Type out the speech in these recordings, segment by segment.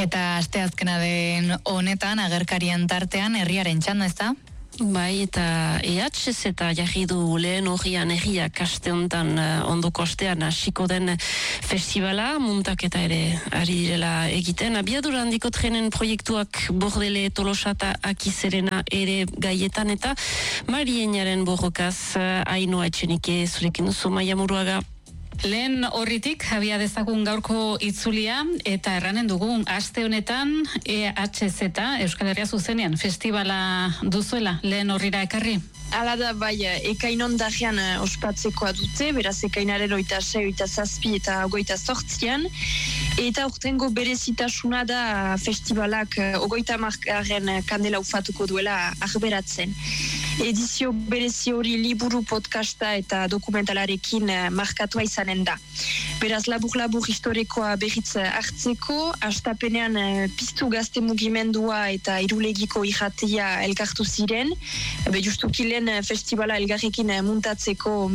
Eta asteazkena den honetan agerkarien tartean herriaren txanda, ez da? Bai, eta EHZ eta jarri du lehen horrian herriak aste honetan ondoko astean hasiko den festivala, muntaketa ere ari direla egiten. Abiadura handiko trenen proiektuak Bordele, Tolosa eta Akizerena ere gaietan, eta Marienaren borrokaz Ainhoa Etxenike zurekin duzu, Maia Muruaga. Lehen horritik abia dezagun gaurko itzulia, eta erranen dugun aste honetan EHZ Euskal Herria Zuzenean festivala duzuela lehen horrira ekarri. Hala da, bai, ekainon dajean ospatzekoa dute, beraz ekainaren 26, 27 eta 28an, eta urtengo berezitasuna da festivalak 30. kandela ufatuko duela arberatzen. Edizio berezi hori liburu, podcasta eta dokumentalarekin markatua izanen da. Beraz, labur historikoa berriz hartzeko, astapenean piztu gazte mugimendua eta irulegiko irratia elkartu ziren, justuki lehen festivala elgarrekin muntatzeko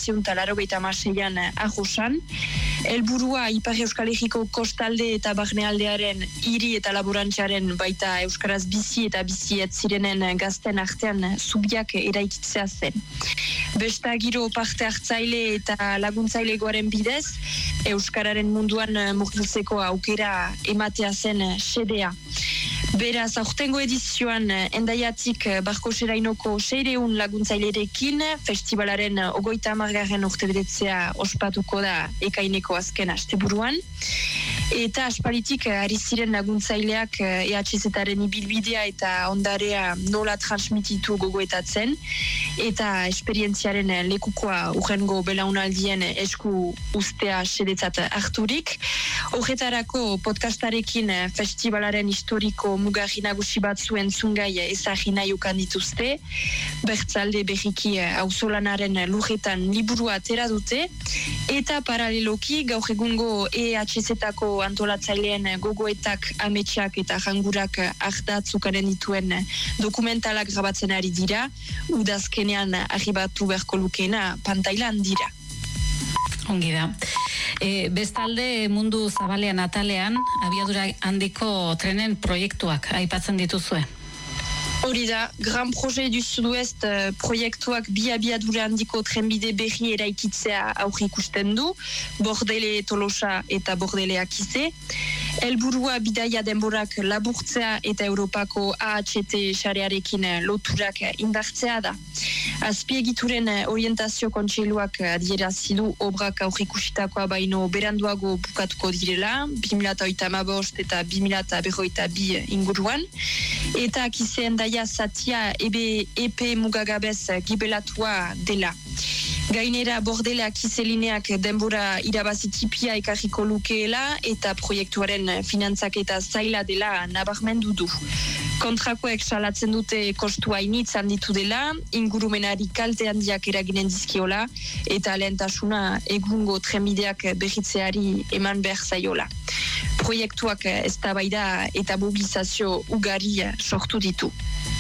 1986an Arrosan. Helburua Ipar Euskal Herriko kostalde eta barnealdearen hiri eta laborantziaren baita euskaraz bizi eta bizi ez zirenen gazten artean zubiak eraikitzea zen. Besta giro parte hartzaile eta laguntzailegoaren bidez, euskararen munduan murgiltzeko aukera ematea zen xedea. Beraz, aurtengo edizioan Endaiatik Barkoserainoko 600 laguntzailerekin festivalaren 30. urtebetetzea ospatuko da ekaineko azken asteburuan. Eta aspalitik ari ziren laguntzaileak EHZ-aren ibilbidea eta ondarea nola transmititu gogoetatzen, eta esperientziaren lekukoa urrengo belaunaldien esku ustea sedetzat harturik. Horretarako podcastarekin festivalaren historiko mugarri nagusi batzuen zungai ezagri nahi ukan dituzte. Bertzalde berriki auzolanaren lurretan liburua atera dute, eta paraleloki gaur egungo EHZ-tako antolatzaileen gogoetak, ametsak eta jangurak ardatzukaren dituen dokumentalak grabatzen ari dira, udazkenean arribatu beharko lukeena pantailan dira. Ongi da. Bestalde mundu zabalean atalean abiadura handiko trenen proiektuak aipatzen dituzue. Hori da, Gran Projet du Sud-Ouest proiektuak bi abiadura handiko trenbide berri eraikitzea aurreikusten du, Bordele, Tolosa eta Bordele Akize. Helburua bidaia denborak laburtzea eta Europako AHT sarearekin loturak indartzea da. Azpiegituren orientazio kontseiluak adierazi du obrak aurreikusitakoa baino beranduago bukatuko direla, 2035 eta 2052 inguruan, eta Akizeen daia zatia epe mugagabez gibelatua dela. Gainera Bordele Akizelineak denbora irabazitipia ekarriko lukeela eta proiektuaren finantzaketa zaila dela nabarmendu du. Kontrakoek salatzen dute kostua initz handitu dela, ingurumenari kalte handiak eraginen dizkiola, eta lehentasuna egungo trenbideak berritzeari eman behar zaiola. Proiektuak eztabaida eta mobilizazio ugari sortu ditu.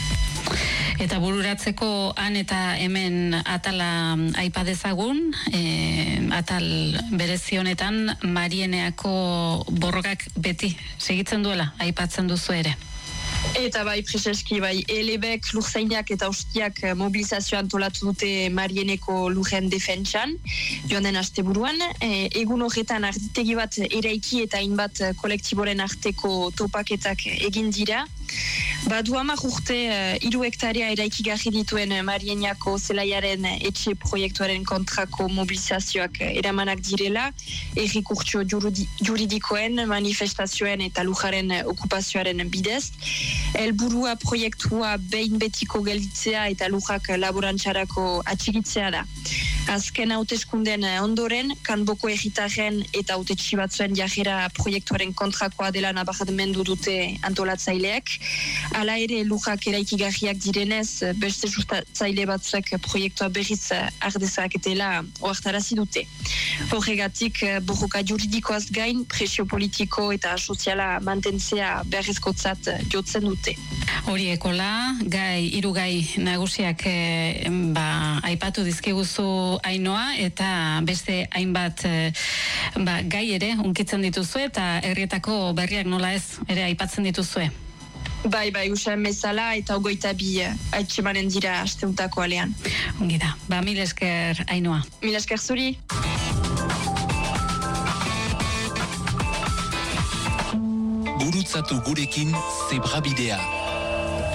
Eta bururatzeko han eta hemen atala aipa dezagun, atal berezi honetan Marieneako borrokak beti segitzen duela aipatzen duzu ere. Eta bai, preseski, bai, elebek, lurzainak eta ustiak mobilizazioa antolatu dute Marieneko lurren defentsan, joan den asteburuan. Egun horretan arditegi bat eraiki eta hainbat kolektiboren arteko topaketak egin dira. Badu 10 urte 3 hektarea eraikigarri dituen Marienako zelaiaren etxe proiektuaren kontrako mobilizazioak eramanak direla, errikurtso juridikoen, manifestazioen eta lujaren okupazioaren bidez. Helburua proiektua behin betiko gelditzea eta lujak laborantzarako atxigitzea da. Azken hauteskunden ondoren, kanboko erritarren eta hautetsi batzuen jarrera proiektuaren kontrakoa dela nabarmendu dute antolatzaileak. Hala ere lujak eraikigarriak direnez, beste sustatzaile batzuek proiektua berriz ardezaketela ohartarazi dute. Horregatik, borroka juridikoaz gain, presio politiko eta soziala mantentzea beharrezkotzat jotzen dute. Horiekola, hiru gai nagusiak aipatu dizkiguzu dugu Ainoa, eta beste hainbat gai ere unkitzen dituzue, eta herrietako berriak nola ez ere aipatzen dituzue. Bai, usan bezala eta 22 aitxemanen dira asteuntako alean. Ongi da, mil esker Ainoa. Mil esker zuri. Gurutzatu gurekin Zebrabidea.